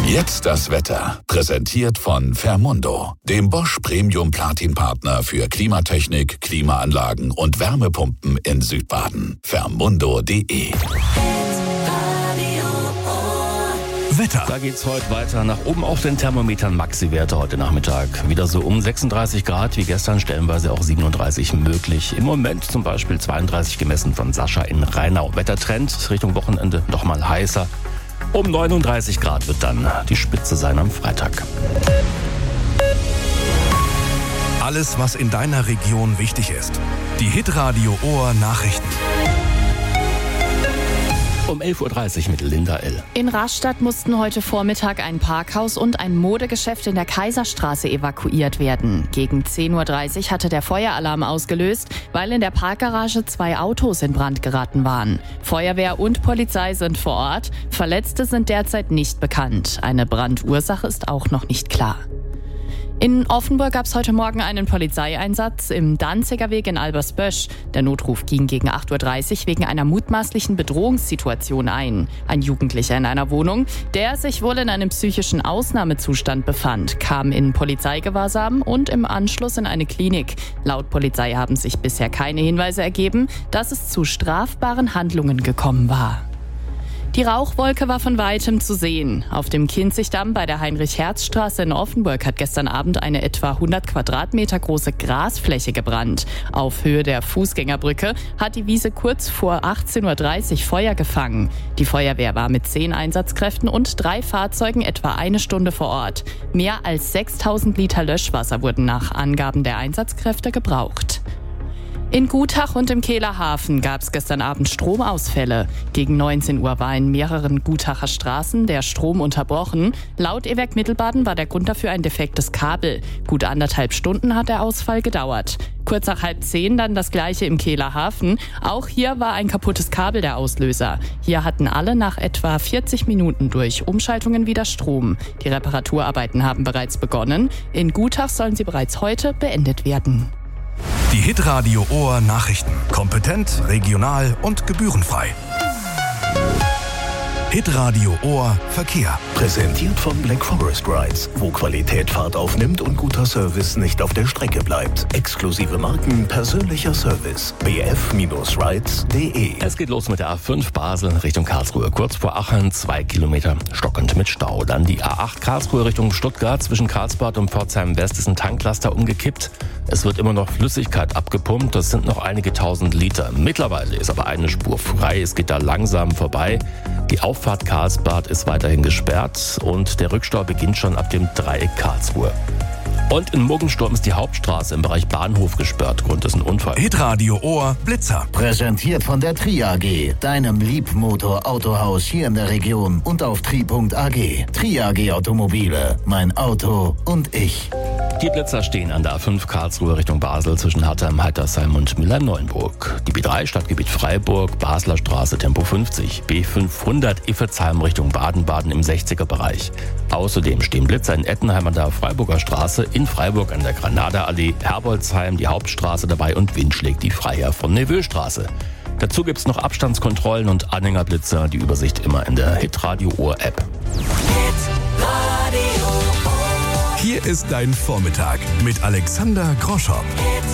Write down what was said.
Jetzt das Wetter. Präsentiert von Fermundo, dem Bosch Premium Platin Partner für Klimatechnik, Klimaanlagen und Wärmepumpen in Südbaden. Fermundo.de. Wetter. Da geht's heute weiter nach oben auf den Thermometern. Maxi-Werte heute Nachmittag. Wieder so um 36 Grad wie gestern, stellenweise auch 37 möglich. Im Moment zum Beispiel 32 gemessen von Sascha in Rheinau. Wettertrend Richtung Wochenende noch mal heißer. Um 39 Grad wird dann die Spitze sein am Freitag. Alles, was in deiner Region wichtig ist. Die Hitradio Ohr Nachrichten. Um 11.30 Uhr mit Linda L. In Rastatt mussten heute Vormittag ein Parkhaus und ein Modegeschäft in der Kaiserstraße evakuiert werden. Gegen 10.30 Uhr hatte der Feueralarm ausgelöst, weil in der Parkgarage 2 Autos in Brand geraten waren. Feuerwehr und Polizei sind vor Ort. Verletzte sind derzeit nicht bekannt. Eine Brandursache ist auch noch nicht klar. In Offenburg gab es heute Morgen einen Polizeieinsatz im Danziger Weg in Albersbösch. Der Notruf ging gegen 8.30 Uhr wegen einer mutmaßlichen Bedrohungssituation ein. Ein Jugendlicher in einer Wohnung, der sich wohl in einem psychischen Ausnahmezustand befand, kam in Polizeigewahrsam und im Anschluss in eine Klinik. Laut Polizei haben sich bisher keine Hinweise ergeben, dass es zu strafbaren Handlungen gekommen war. Die Rauchwolke war von Weitem zu sehen. Auf dem Kinzigdamm bei der Heinrich-Herz-Straße in Offenburg hat gestern Abend eine etwa 100 Quadratmeter große Grasfläche gebrannt. Auf Höhe der Fußgängerbrücke hat die Wiese kurz vor 18.30 Uhr Feuer gefangen. Die Feuerwehr war mit 10 Einsatzkräften und 3 Fahrzeugen etwa eine Stunde vor Ort. Mehr als 6.000 Liter Löschwasser wurden nach Angaben der Einsatzkräfte gebraucht. In Gutach und im Kehler Hafen gab es gestern Abend Stromausfälle. Gegen 19 Uhr war in mehreren Gutacher Straßen der Strom unterbrochen. Laut E-Werk Mittelbaden war der Grund dafür ein defektes Kabel. Gut 1,5 Stunden hat der Ausfall gedauert. Kurz nach 9:30 dann das Gleiche im Kehler Hafen. Auch hier war ein kaputtes Kabel der Auslöser. Hier hatten alle nach etwa 40 Minuten durch Umschaltungen wieder Strom. Die Reparaturarbeiten haben bereits begonnen. In Gutach sollen sie bereits heute beendet werden. Die Hitradio Ohr Nachrichten. Kompetent, regional und gebührenfrei. Hitradio Ohr Verkehr. Präsentiert von Black Forest Rides, wo Qualität Fahrt aufnimmt und guter Service nicht auf der Strecke bleibt. Exklusive Marken, persönlicher Service. bf-rides.de. Es geht los mit der A5 Basel Richtung Karlsruhe. Kurz vor Aachen 2 Kilometer stockend mit Stau. Dann die A8 Karlsruhe Richtung Stuttgart. Zwischen Karlsbad und Pforzheim West ist ein Tanklaster umgekippt. Es wird immer noch Flüssigkeit abgepumpt. Das sind noch einige tausend Liter. Mittlerweile ist aber eine Spur frei. Es geht da langsam vorbei. Die Auffahrt Karlsbad ist weiterhin gesperrt und der Rückstau beginnt schon ab dem Dreieck Karlsruhe. Und in Muggensturm ist die Hauptstraße im Bereich Bahnhof gesperrt. Grund ist ein Unfall. Hitradio Ohr Blitzer. Präsentiert von der Tri AG, deinem Liebmotor-Autohaus hier in der Region und auf tri.ag. Tri AG Automobile, mein Auto und ich. Die Blitzer stehen an der A5 Karlsruhe Richtung Basel zwischen Hattem, Heitersheim und Mülheim-Neuenburg. Die B3 Stadtgebiet Freiburg, Basler Straße Tempo 50. B500 Iffezheim Richtung Baden-Baden im 60er-Bereich. Außerdem stehen Blitzer in Ettenheim an der Freiburger Straße, in Freiburg an der Granada-Allee, Herbolzheim die Hauptstraße dabei und Wind schlägt die Freiherr von Neveu-Straße. Dazu gibt's noch Abstandskontrollen und Anhängerblitzer. Die Übersicht immer in der Hitradio Ohr App. Hier ist dein Vormittag mit Alexander Groschow.